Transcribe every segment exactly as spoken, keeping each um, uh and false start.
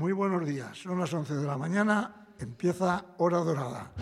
Muy buenos días. Son las once de la mañana. Empieza Hora Dorada.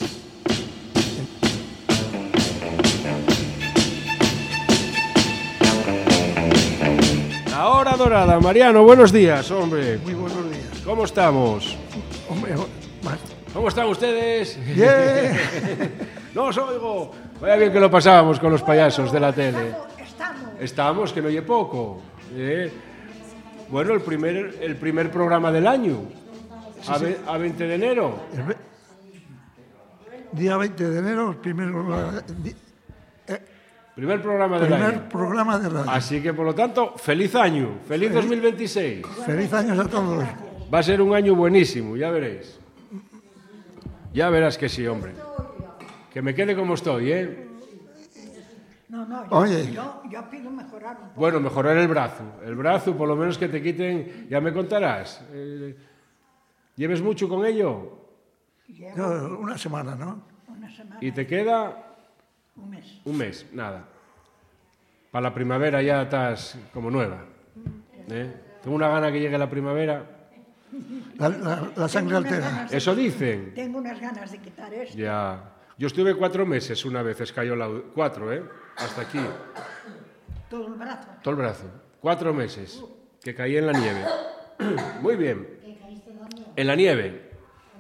La Hora Dorada. Mariano, buenos días, hombre. Muy buenos días. ¿Cómo estamos? Hombre, más. ¿Cómo están ustedes? Bien. No os oigo. Vaya bien que lo pasábamos con los payasos de la tele. Estamos. Estamos, que no oye poco. ¿eh? Bueno, el primer, el primer programa del año. Sí, a, sí. ve, a veinte de enero. El ve- día veinte de enero, el primer, di- Primer programa del primer año. programa de radio. Así que, por lo tanto, feliz año. Feliz dos mil veintiséis. Feliz año a todos. Va a ser un año buenísimo, ya veréis. Ya verás que sí, hombre. Que me quede como estoy, ¿eh? No, no, yo, Oye. yo, yo pido mejorar un poco. Bueno, mejorar el brazo. El brazo, por lo menos que te quiten, ya me contarás. Eh, ¿Lleves mucho con ello? Llevo Yo, una semana, ¿no? una semana, ¿Y te queda un mes. un mes? Nada. Para la primavera ya estás como nueva. ¿eh? Tengo una gana que llegue la primavera. La, la- la sangre Tengo unas altera. ganas de- Eso dicen. Tengo unas ganas de quitar esto. Ya. Yo estuve cuatro meses una vez, escayola. Cuatro, ¿eh? Hasta aquí. Todo el brazo. Todo el brazo. Cuatro meses. Que caí en la nieve. Muy bien. En la nieve.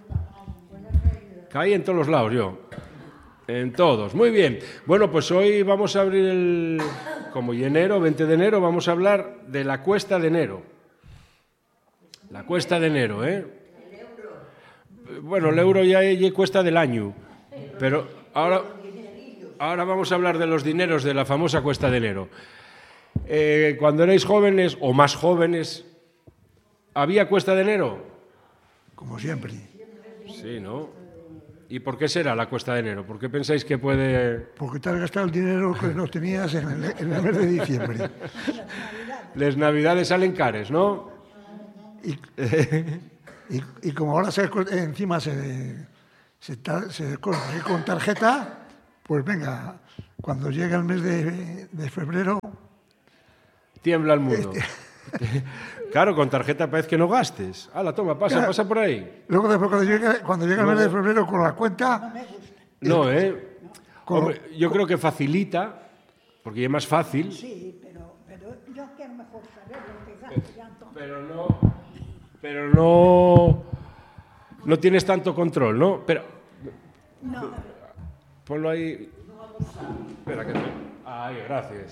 Caí en todos los lados yo. En todos. Muy bien. Bueno, pues hoy vamos a abrir el... Como y enero, veinte de enero, vamos a hablar de la cuesta de enero. La cuesta de enero, ¿eh? Bueno, el euro ya es cuesta del año. Pero ahora, ahora vamos a hablar de los dineros de la famosa cuesta de enero. Eh, cuando erais jóvenes, o más jóvenes, ¿había cuesta de enero? Como siempre. Sí, ¿no? ¿Y por qué será la cuesta de enero? ¿Por qué pensáis que puede...? Porque te has gastado el dinero que no tenías en el, en el mes de diciembre. Las navidades salen cares, ¿no? Y, y, y como ahora se, encima se, se, ta- se consigue con tarjeta, pues venga, cuando llega el mes de, de febrero, Tiembla el mundo. Claro, con tarjeta parece que no gastes. Hala, toma, pasa, Claro. pasa por ahí. luego después cuando llega, cuando llega el mes de febrero con la cuenta, No, ¿eh? Con- Hombre, yo creo que facilita, porque es más fácil, Sí, pero, pero yo quiero mejor saber lo que gasto ya entonces. pero no... Pero no... No tienes tanto control, ¿no? Pero... No, Ponlo ahí... Espera, que... Ahí, gracias.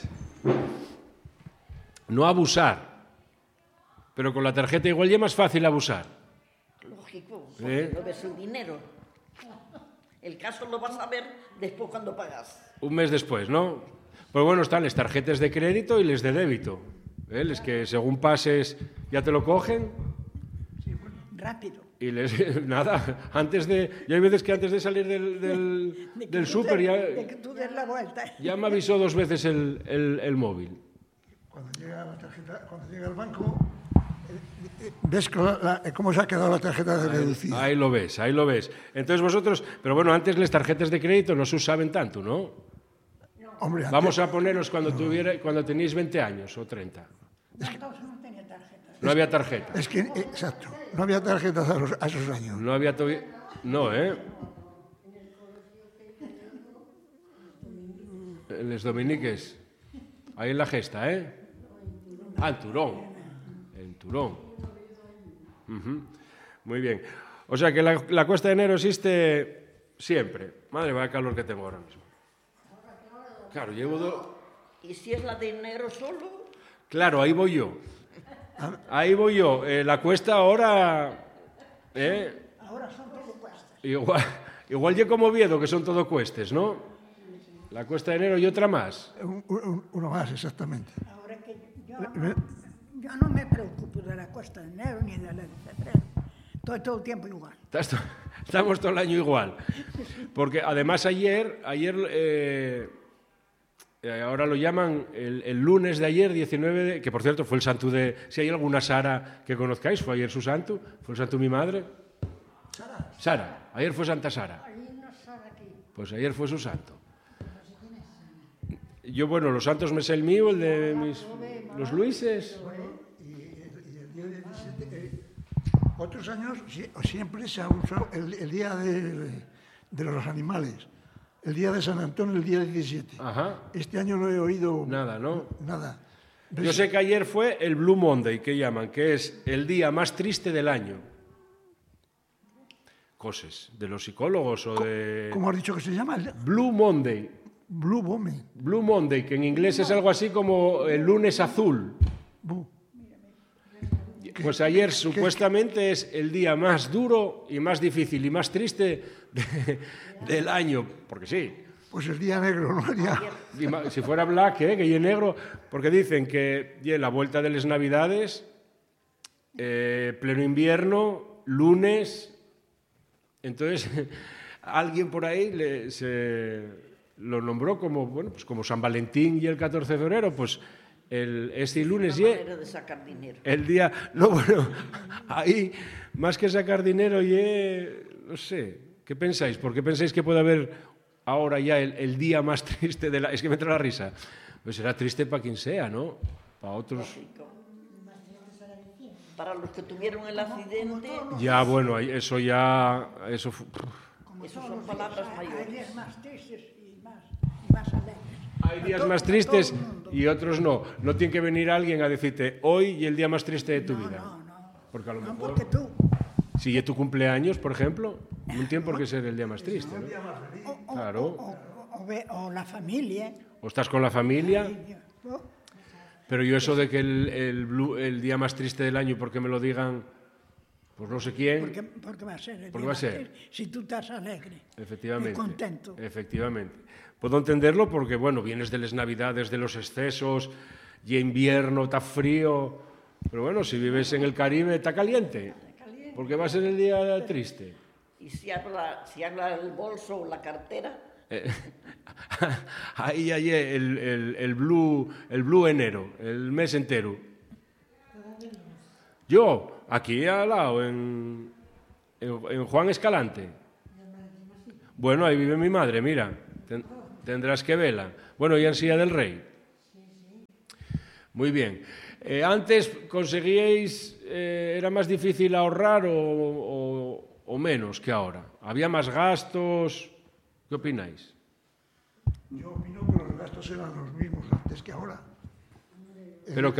No abusar. Pero con la tarjeta igual ya es más fácil abusar. Lógico, ¿Eh? porque no ves el dinero. El caso lo vas a ver después cuando pagas. Un mes después, ¿no? Pues bueno, están las tarjetas de crédito y les de débito. ¿eh? Les que según pases ya te lo cogen rápido. y les... Nada, antes de... Yo hay veces que antes de salir del, del, De que del tú súper des- ya, De que tú des la vuelta. ya me avisó dos veces el, el, el móvil. cuando llega la tarjeta, cuando llega al banco, eh, eh, ves que la- la- cómo se ha quedado la tarjeta de reducida. Ahí lo ves, ahí lo ves. Entonces vosotros... Pero bueno, antes las tarjetas de crédito no se usaban tanto, ¿no? Hombre, antes- Vamos a poneros cuando, tuviera, cuando tenéis veinte años o treinta. Entonces no tenía tarjeta. No había tarjeta. Es que, eh, exacto, no había tarjetas a, los- a esos años. No había... to- No, ¿eh? Les dominiques. Ahí en la gesta, ¿eh? Ah, en Turón. En Turón. Ujú. Muy bien. O sea que la, la cuesta de enero existe siempre. Madre, vaya calor que tengo ahora mismo. Claro, llevo dos... Y si es la de enero solo, Claro, ahí voy yo. Ahí voy yo. Eh, la cuesta ahora... ¿eh? Ahora son todo cuestas. Igual, igual yo como Oviedo, que son todo cuestes, ¿no? La cuesta de enero y otra más. Un- un- uno más, exactamente. Ahora que yo Me- no, yo no me preocupo de la cuesta de enero ni de la de febrero. Estoy todo el tiempo igual. Estás to- Estamos todo el año igual. Porque además ayer, ayer eh, eh, ahora lo llaman el, el lunes de ayer, diecinueve, de, que por cierto fue el santo de... Si hay alguna Sara que conozcáis, fue ayer su santo, fue el santo de mi madre. Sara. Sara, ayer fue Santa Sara. Pues ayer fue su santo. Yo, bueno, los santos me sé el mío, el de mis, los Luises. Otros años sie- siempre se ha usado el, el día de, de los animales, el día de San Antonio, el día diecisiete. Ajá. Este año no he oído Nada, ¿no? nada. Yo sé que ayer fue el Blue Monday, que llaman, que es el día más triste del año. Cosas, de los psicólogos o de... ¿Cómo has dicho que se llama? El Blue Monday. Blue Bombe. Blue Monday, que en inglés es algo así como el lunes azul. Bu. Pues ayer supuestamente es el día más duro y más difícil y más triste de- del año, porque sí. Pues el día negro, ¿no? El día- Y ma- si fuera black, ¿eh? Que y en negro, porque dicen que ye, la vuelta de las Navidades, eh, pleno invierno, lunes, entonces alguien por ahí le- se lo nombró como, bueno, pues como San Valentín y el catorce de febrero, pues el, este lunes Una y manera de sacar dinero. el día, no, bueno, ahí más que sacar dinero y no sé, ¿qué pensáis? ¿Por qué pensáis que puede haber ahora ya el, el día más triste de la... Es que me entra la risa. Pues será triste para quien sea, ¿no? Para otros... Para los que tuvieron el accidente, Ya, bueno, ahí- eso ya... Eso fu- esas son palabras Hay mayores. días más tristes y más, y más alegres. Hay A días to- más a tristes todo el mundo. y otros no. No tiene que venir alguien a decirte hoy y el día más triste de tu vida. No, no. Porque a lo No, mejor... porque tú, Si es tu cumpleaños, por ejemplo, no tiene por qué ser el día más triste, ¿no? o, o- Claro. o- o ve- o la familia, O estás con la familia... o- Pero yo eso de que el, el, blue- el día más triste del año, porque me lo digan, pues no sé quién, porque, porque va a ser el Porque día va a más ser. triste, si tú estás alegre efectivamente. y contento. Efectivamente. Puedo entenderlo porque, bueno, vienes de las navidades, de los excesos, y invierno, está frío, pero bueno, si vives en el Caribe, está caliente, porque va a ser el día triste. Y si habla, si habla el bolso o la cartera, Eh, Ahí hay el, el, el blue, el blue enero, el mes entero. Yo, aquí al lado, en, en, en Juan Escalante. Bueno, ahí vive mi madre, mira. Ten- tendrás que verla. Bueno, y en Silla del Rey. Muy bien. Eh, antes conseguíais, eh, era más difícil ahorrar o, o- o menos que ahora. Había más gastos. ¿Qué opináis? Yo opino que los gastos eran los mismos antes que ahora. Pero